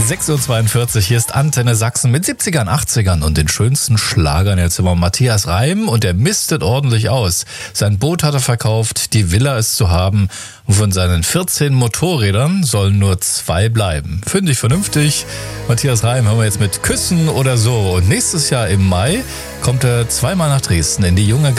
6:42 Uhr, hier ist Antenne Sachsen mit 70ern, 80ern und den schönsten Schlagern. Jetzt immer Matthias Reim und er mistet ordentlich aus. Sein Boot hat er verkauft, die Villa ist zu haben und von seinen 14 Motorrädern sollen nur 2 bleiben. Finde ich vernünftig. Matthias Reim hören wir jetzt mit Küssen oder so. Und nächstes Jahr im Mai kommt er zweimal nach Dresden in die junge